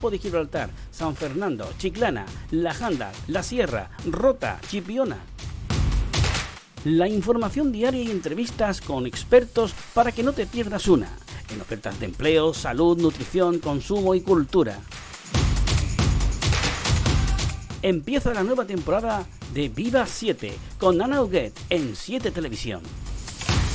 de Gibraltar, San Fernando, Chiclana, La Janda, La Sierra, Rota, Chipiona. La información diaria y entrevistas con expertos para que no te pierdas una, en ofertas de empleo, salud, nutrición, consumo y cultura. Empieza la nueva temporada de Viva 7 con Ana Huguet en 7 Televisión.